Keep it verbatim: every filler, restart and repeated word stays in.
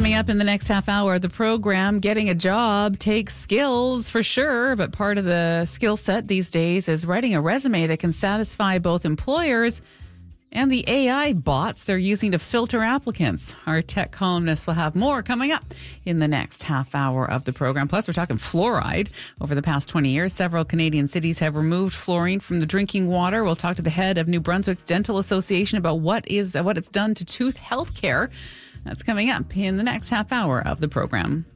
Coming up in the next half hour of the program, getting a job takes skills for sure, but part of the skill set these days is writing a resume that can satisfy both employers and the A I bots they're using to filter applicants. Our tech columnists will have more coming up in the next half hour of the program. Plus, we're talking fluoride. Over the past twenty years, several Canadian cities have removed fluorine from the drinking water. We'll talk to the head of New Brunswick's Dental Association about what is what it's done to tooth health care. That's coming up in the next half hour of the program.